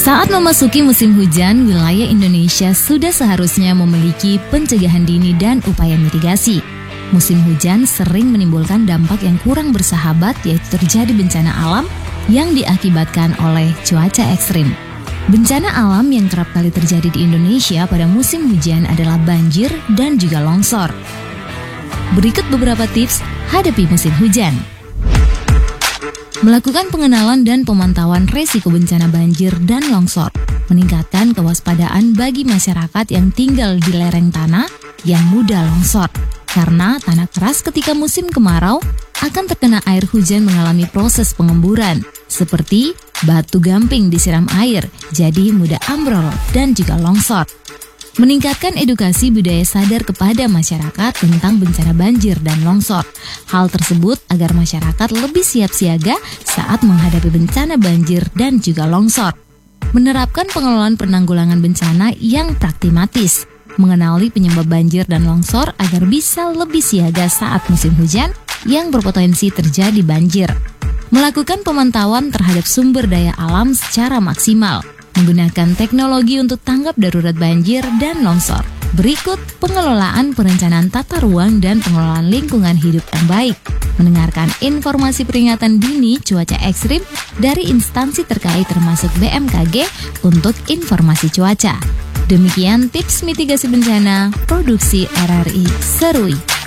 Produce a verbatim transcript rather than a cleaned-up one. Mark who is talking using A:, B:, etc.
A: Saat memasuki musim hujan, wilayah Indonesia sudah seharusnya memiliki pencegahan dini dan upaya mitigasi. Musim hujan sering menimbulkan dampak yang kurang bersahabat, yaitu terjadi bencana alam yang diakibatkan oleh cuaca ekstrim. Bencana alam yang kerap kali terjadi di Indonesia pada musim hujan adalah banjir dan juga longsor. Berikut beberapa tips hadapi musim hujan. Melakukan pengenalan dan pemantauan resiko bencana banjir dan longsor, meningkatkan kewaspadaan bagi masyarakat yang tinggal di lereng tanah yang mudah longsor. Karena tanah keras ketika musim kemarau akan terkena air hujan mengalami proses pengemburan, seperti batu gamping disiram air, jadi mudah ambrol dan juga longsor. Meningkatkan edukasi budaya sadar kepada masyarakat tentang bencana banjir dan longsor. Hal tersebut agar masyarakat lebih siap siaga saat menghadapi bencana banjir dan juga longsor. Menerapkan pengelolaan penanggulangan bencana yang pragmatis. Mengenali penyebab banjir dan longsor agar bisa lebih siaga saat musim hujan yang berpotensi terjadi banjir. Melakukan pemantauan terhadap sumber daya alam secara maksimal. Menggunakan teknologi untuk tanggap darurat banjir dan longsor. Berikut pengelolaan perencanaan tata ruang dan pengelolaan lingkungan hidup yang baik. Mendengarkan informasi peringatan dini cuaca ekstrim dari instansi terkait termasuk B M K G untuk informasi cuaca. Demikian tips mitigasi bencana, produksi R R I Serui.